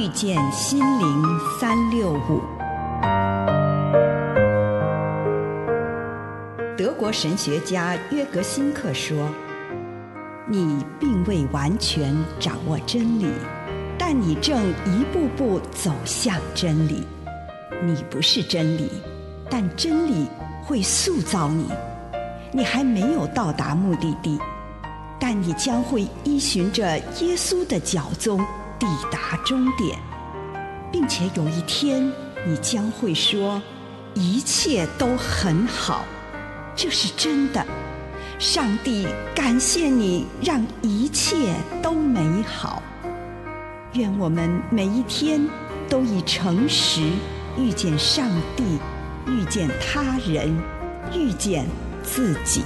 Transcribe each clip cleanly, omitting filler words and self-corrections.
见心灵365。德国神学家约格辛克说，你并未完全掌握真理，但你正一步步走向真理。你不是真理，但真理会塑造你。你还没有到达目的地，但你将会依循着耶稣的脚踪抵达终点，并且有一天你将会说，一切都很好。这是真的。上帝感谢你，让一切都美好。愿我们每一天都以诚实遇见上帝，遇见他人，遇见自己。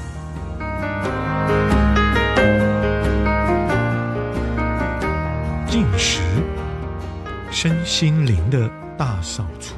禁食，身心灵的大扫除。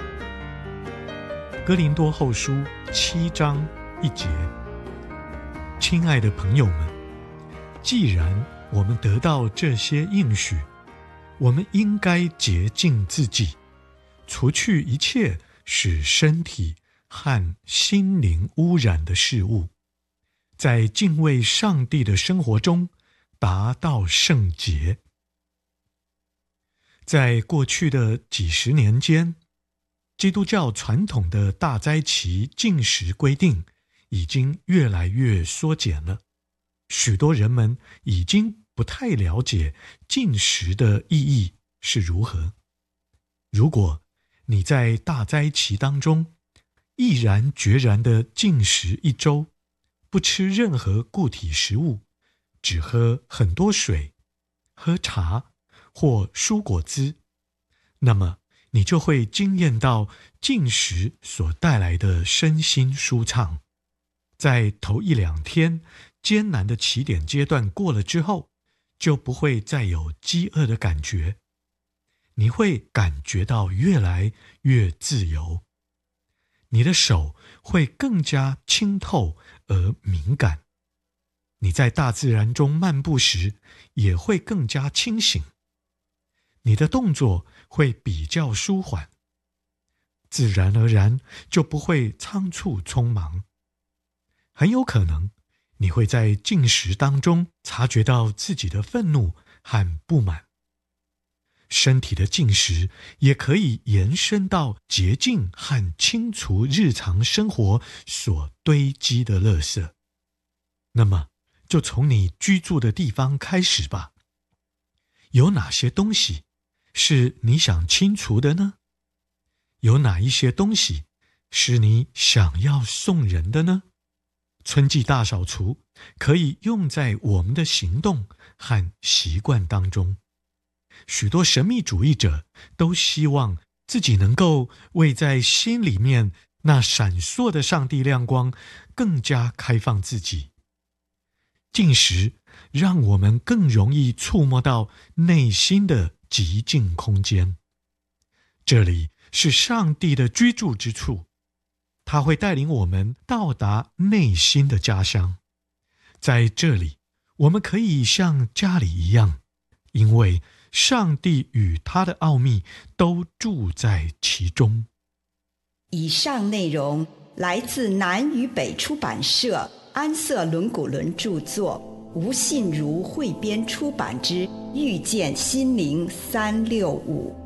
哥林多后书7章1节。亲爱的朋友们，既然我们得到这些应许，我们应该洁净自己，除去一切使身体和心灵污染的事物，在敬畏上帝的生活中达到圣洁。在过去的几十年间，基督教传统的大斋期禁食规定已经越来越缩减了，许多人们已经不太了解禁食的意义是如何。如果你在大斋期当中毅然决然地禁食1周，不吃任何固体食物，只喝很多水，喝茶或蔬果汁，那么你就会经验到禁食所带来的身心舒畅。在头1-2天艰难的起点阶段过了之后，就不会再有饥饿的感觉，你会感觉到越来越自由，你的手会更加清透而敏感，你在大自然中漫步时也会更加清醒，你的动作会比较舒缓，自然而然就不会仓促匆忙。很有可能你会在禁食当中察觉到自己的愤怒和不满。身体的禁食也可以延伸到洁净和清除日常生活所堆积的垃圾。那么就从你居住的地方开始吧。有哪些东西是你想清除的呢？有哪一些东西是你想要送人的呢？春季大扫除可以用在我们的行动和习惯当中。许多神秘主义者都希望自己能够为在心里面那闪烁的上帝亮光更加开放自己。禁食让我们更容易触摸到内心的极静空间，这里是上帝的居住之处，他会带领我们到达内心的家乡。在这里，我们可以像家里一样，因为上帝与他的奥秘都住在其中。 以上内容来自南与北出版社安瑟伦古伦著作，吴信如汇编出版之《遇见心灵365》。